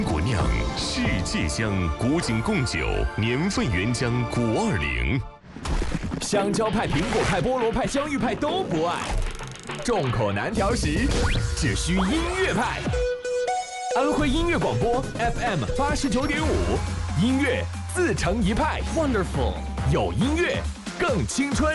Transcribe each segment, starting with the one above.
国酿世界香，古井贡酒，年份原浆520。 香蕉派、苹果派、菠萝派、香芋派都不爱，众口难调时，只需音乐派。安徽音乐广播 FM 89.5，音乐自成一派 ，Wonderful， 有音乐更青春。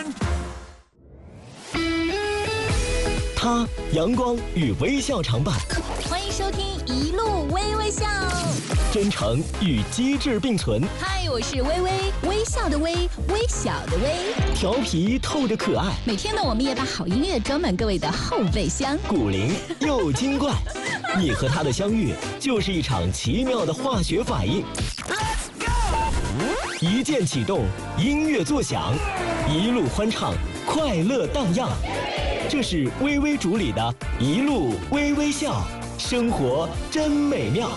他阳光与微笑常伴， 欢迎收听一路微微笑， 真诚与机智并存。 嗨，我是微微，微笑的微，微小的微， 调皮透着可爱。 每天呢，我们也把好音乐装满各位的后备箱， 古灵又精怪，你和他的相遇就是一场奇妙的化学反应。Let's go！ 一键启动，音乐作响，一路欢唱，快乐荡漾。这是微微主理的一路微微笑，生活真美妙。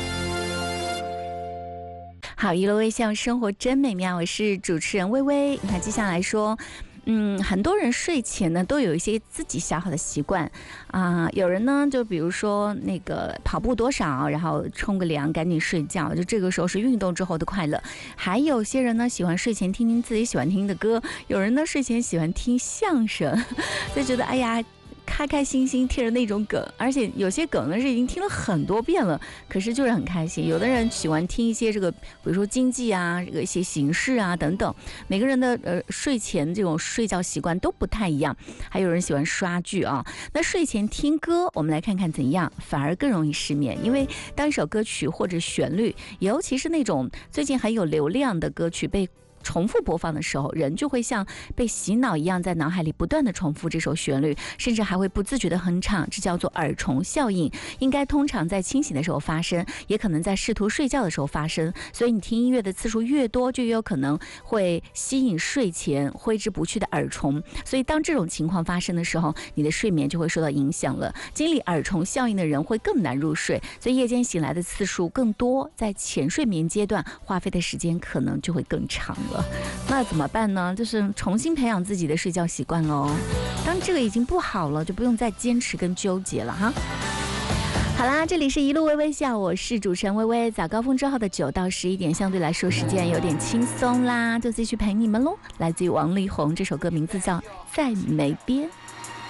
好，一路微笑，生活真美妙。我是主持人微微。那接下来说，很多人睡前呢都有一些自己小好的习惯啊、有人呢就比如说那个跑步多少，然后冲个凉赶紧睡觉，就这个时候是运动之后的快乐。还有些人呢喜欢睡前听听自己喜欢听的歌，有人呢睡前喜欢听相声，就觉得哎呀开开心心听着那种梗，而且有些梗呢是已经听了很多遍了，可是就是很开心。有的人喜欢听一些这个，比如说经济啊，这个一些形式啊等等。每个人的睡前这种睡觉习惯都不太一样。还有人喜欢刷剧啊，那睡前听歌，我们来看看怎样，反而更容易失眠。因为当一首歌曲或者旋律，尤其是那种最近很有流量的歌曲被重复播放的时候，人就会像被洗脑一样，在脑海里不断的重复这首旋律，甚至还会不自觉的哼唱，这叫做耳虫效应。应该通常在清醒的时候发生，也可能在试图睡觉的时候发生。所以你听音乐的次数越多，就越有可能会吸引睡前挥之不去的耳虫。所以当这种情况发生的时候，你的睡眠就会受到影响了。经历耳虫效应的人会更难入睡，所以夜间醒来的次数更多，在浅睡眠阶段花费的时间可能就会更长了。那怎么办呢？就是重新培养自己的睡觉习惯喽。当这个已经不好了，就不用再坚持跟纠结了哈。好啦，这里是一路微微笑，我是主持人微微。早高峰之后的9到11点，相对来说时间有点轻松啦，就继续陪你们喽。来自于王力宏，这首歌名字叫《在梅边》。